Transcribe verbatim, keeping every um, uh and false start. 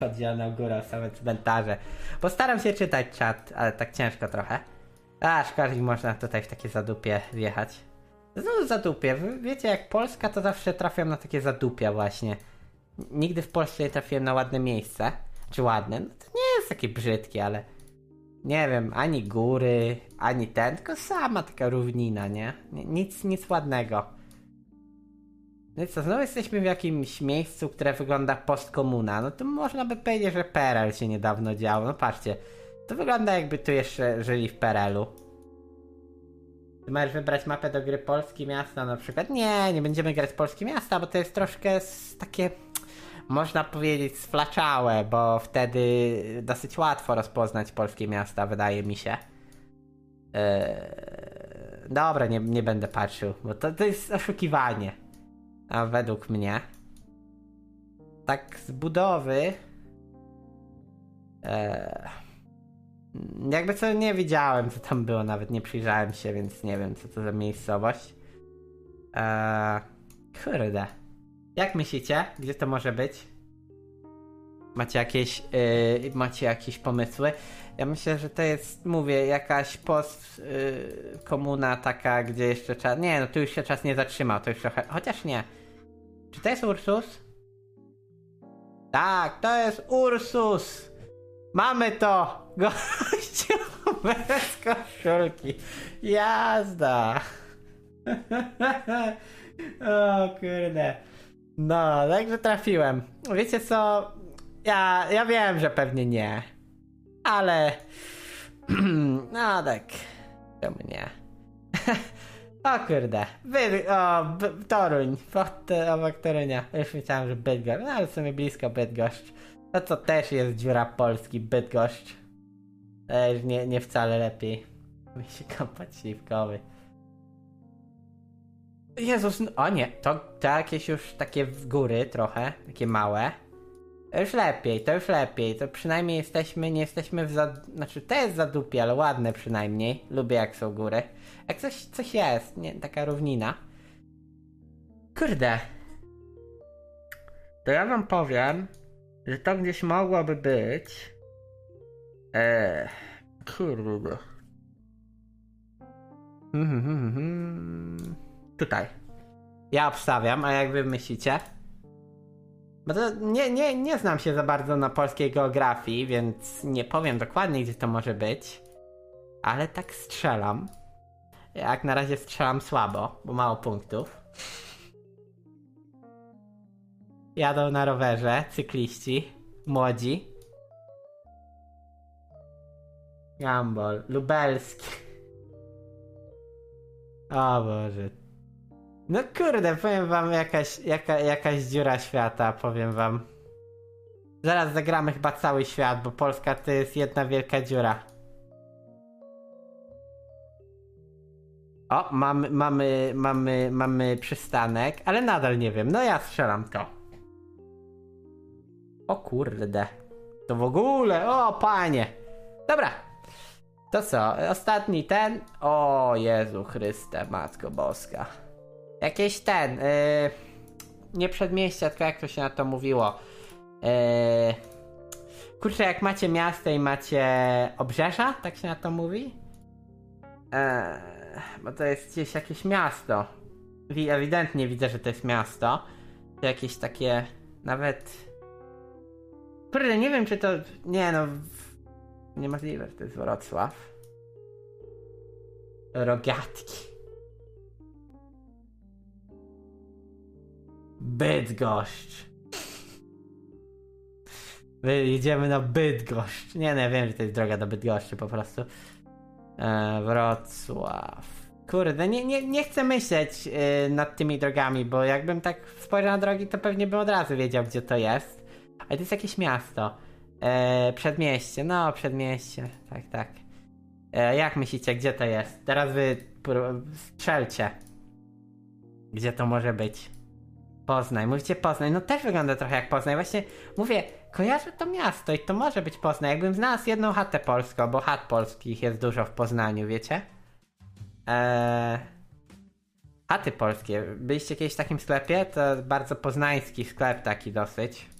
Podzielną górą, same cmentarze. Postaram się czytać czat, ale tak ciężko trochę. A, szkoda, że można tutaj w takie zadupie wjechać. Znowu zadupie. Wy wiecie, jak Polska, to zawsze trafiam na takie zadupia właśnie. Nigdy w Polsce nie trafiłem na ładne miejsce. Czy ładne? No to nie jest takie brzydkie, ale... Nie wiem, ani góry, ani ten, tylko sama taka równina, nie? Nic, nic ładnego. No i co, znowu jesteśmy w jakimś miejscu, które wygląda postkomuna. No to można by powiedzieć, że P R L się niedawno działo. No patrzcie, to wygląda jakby tu jeszcze żyli w P R L u. Ty możesz wybrać mapę do gry Polskie Miasta na przykład. Nie, nie będziemy grać Polskie Miasta, bo to jest troszkę takie... Można powiedzieć sflaczałe, bo wtedy dosyć łatwo rozpoznać polskie miasta, wydaje mi się. Eee, dobra, nie, nie będę patrzył, bo to, to jest oszukiwanie. A według mnie. Tak z budowy. Eee, jakby co nie wiedziałem, co tam było, nawet nie przyjrzałem się, więc nie wiem, co to za miejscowość. Eee, kurde. Jak myślicie? Gdzie to może być? Macie jakieś, yy, macie jakieś pomysły? Ja myślę, że to jest, mówię, jakaś post yy, komuna taka, gdzie jeszcze czas... Nie, no tu już się czas nie zatrzymał, to już trochę... Chociaż nie. Czy to jest Ursus? Tak, to jest Ursus! Mamy to! Gościu bez koszulki. Jazda! O kurde. No, także trafiłem. Wiecie co? Ja, ja wiem, że pewnie nie. Ale... No tak. Czemu nie? O kurde. Wy... O, B Toruń. Obok Torunia. Już myślałem, że Bydgoszcz. No ale w sumie blisko Bydgoszcz. No to też jest dziura Polski. Bydgoszcz. To już nie, nie wcale lepiej. My się kąpać śliwkowy. Jezus, no, o nie, to, to jakieś już takie w góry trochę, takie małe. To już lepiej, to już lepiej, to przynajmniej jesteśmy, nie jesteśmy w za... Znaczy, to jest zadupie, ale ładne przynajmniej. Lubię jak są góry. Jak coś, coś jest, nie, taka równina. Kurde. To ja wam powiem, że to gdzieś mogłoby być... Eee... Kurde. Hmm, hmm, hmm. Tutaj. Ja obstawiam, a jak wy myślicie? Bo to nie, nie, nie znam się za bardzo na polskiej geografii, więc nie powiem dokładnie, gdzie to może być. Ale tak strzelam. Jak na razie strzelam słabo, bo mało punktów. Jadą na rowerze cykliści, młodzi. Gambol, lubelski. O Boże. No kurde, powiem wam jakaś, jaka, jakaś dziura świata, powiem wam. Zaraz zagramy chyba cały świat, bo Polska to jest jedna wielka dziura. O, mamy, mamy, mamy, mamy przystanek, ale nadal nie wiem, no ja strzelam to. O kurde. To w ogóle, o panie. Dobra. To co, ostatni ten? O Jezu Chryste, Matko Boska. Jakieś ten, yy, nie przedmieścia, tylko jak to się na to mówiło. Yy, kurczę, jak macie miasto i macie obrzeża, tak się na to mówi? Yy, bo to jest gdzieś jakieś miasto. Ewidentnie widzę, że to jest miasto. To jakieś takie, nawet... Kurde, nie wiem czy to... Nie no... Niemożliwe, że to jest Wrocław. Rogatki. Bydgoszcz. Jedziemy na Bydgoszcz. Nie, no ja wiem, że to jest droga do Bydgoszczy po prostu. Eee, Wrocław. Kurde, nie, nie, nie chcę myśleć yy, nad tymi drogami, bo jakbym tak spojrzał na drogi, to pewnie bym od razu wiedział, gdzie to jest. Ale to jest jakieś miasto. Eee, przedmieście, no przedmieście, tak, tak. Eee, jak myślicie, gdzie to jest? Teraz wy strzelcie. Gdzie to może być? Poznań, mówicie Poznań, no też wygląda trochę jak Poznań. Właśnie mówię, kojarzę to miasto i to może być Poznań. Jakbym znalazł jedną chatę polską, bo chat polskich jest dużo w Poznaniu, wiecie? Eee... Chaty polskie. Byliście kiedyś w takim sklepie? To bardzo poznański sklep taki dosyć.